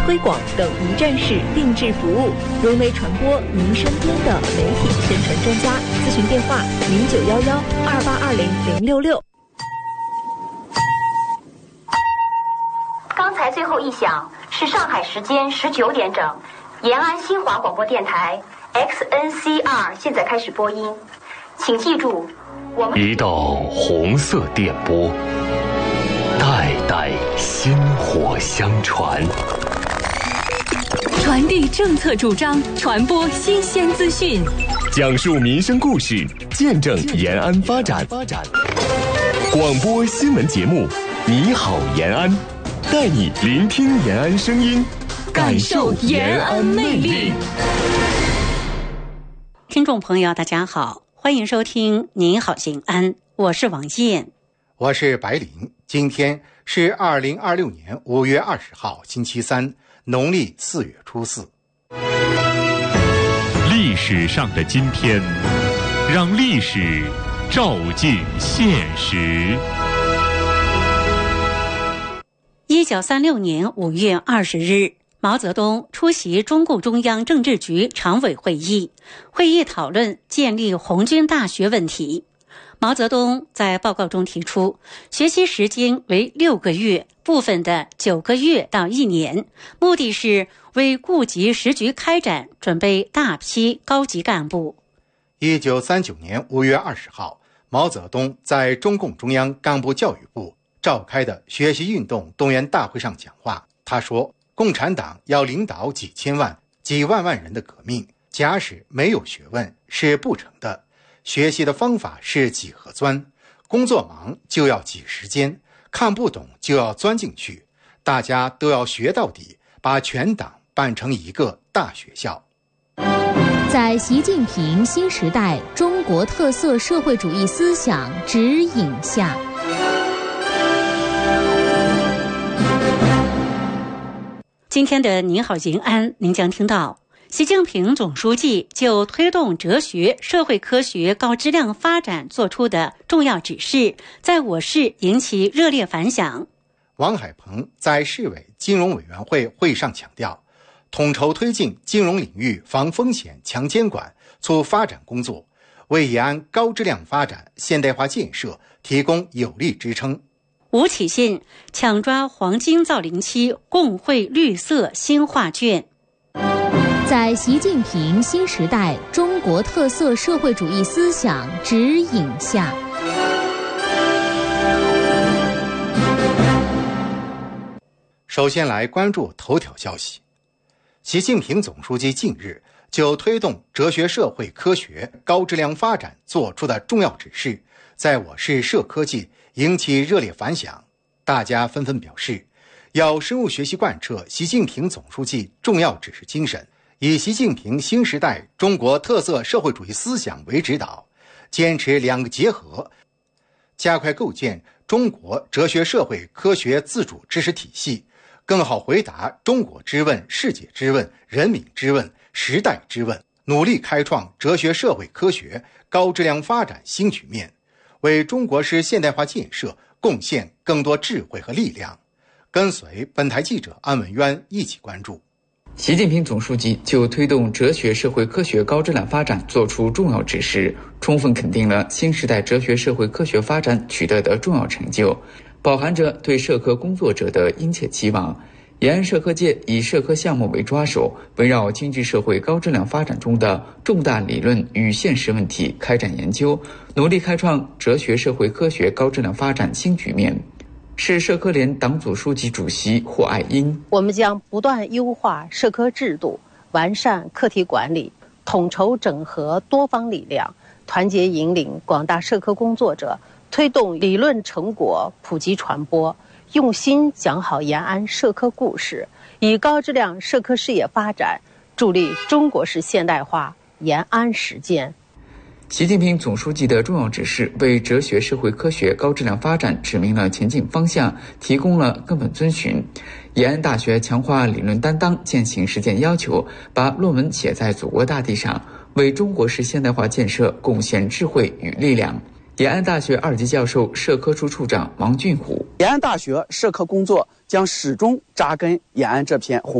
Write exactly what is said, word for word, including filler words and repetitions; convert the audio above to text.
推广等一站式定制服务，沦为传播您身边的媒体宣传专家。咨询电话：零九幺幺二八二零零六六。 刚才最后一响是上海时间十九点整，延安新华广播电台 X N C R 现在开始播音，请记住，我们一道红色电波，代代薪火相传， 传递政策主张，传播新鲜资讯， 讲述民生故事，见证延安发展。广播新闻节目，你好延安，带你聆听延安声音，感受延安魅力。 听众朋友大家好，欢迎收听您好延安，我是王燕， 我是白林。今天是二零二六年五月二十号星期三，农历四月初四。 历史上的今天，让历史照进现实。 一九三六年五月二十日，毛泽东出席中共中央政治局常委会议，会议讨论建立红军大学问题。毛泽东在报告中提出，学习时间为六个月，部分的九个月到一年，目的是为顾及时局开展准备大批高级干部。 一九三九年五月二十号，毛泽东在中共中央干部教育部召开的学习运动动员大会上讲话，他说，共产党要领导几千万、几万万人的革命，假使没有学问是不成的。学习的方法是几何钻，工作忙就要挤时间，看不懂就要钻进去，大家都要学到底，把全党办成一个大学校。 在习近平新时代中国特色社会主义思想指引下， 今天的您好延安，您将听到习近平总书记就推动哲学社会科学高质量发展作出的重要指示，在我市引起热烈反响。 王海鹏在市委金融委员会会上强调，统筹推进金融领域防风险强监管促发展工作，为延安高质量发展现代化建设提供有力支撑。 吴启信抢抓黄金造林期共绘绿色新画卷。 在习近平新时代中国特色社会主义思想指引下， 首先来关注头条消息。习近平总书记近日就推动哲学社会科学高质量发展作出的重要指示，在我市社科界引起热烈反响。大家纷纷表示，要深入学习贯彻习近平总书记重要指示精神，以习近平新时代中国特色社会主义思想为指导，坚持两个结合，加快构建中国哲学社会科学自主知识体系，更好回答中国之问、世界之问、人民之问、时代之问，努力开创哲学社会科学高质量发展新局面，为中国式现代化建设贡献更多智慧和力量。跟随本台记者安文渊一起关注。 习近平总书记就推动哲学社会科学高质量发展作出重要指示，充分肯定了新时代哲学社会科学发展取得的重要成就，饱含着对社科工作者的殷切期望。延安社科界以社科项目为抓手，围绕经济社会高质量发展中的重大理论与现实问题开展研究，努力开创哲学社会科学高质量发展新局面。市社科联党组书记主席霍爱英， 我们将不断优化社科制度，完善课题管理，统筹整合多方力量，团结引领广大社科工作者，推动理论成果普及传播，用心讲好延安社科故事，以高质量社科事业发展助力中国式现代化延安实践。 习近平总书记的重要指示为哲学社会科学高质量发展指明了前进方向，提供了根本遵循。延安大学强化理论担当，践行实践要求，把论文写在祖国大地上，为中国式现代化建设贡献智慧与力量。延安大学二级教授、社科处处长王俊虎， 延安大学社科工作将始终扎根延安这片红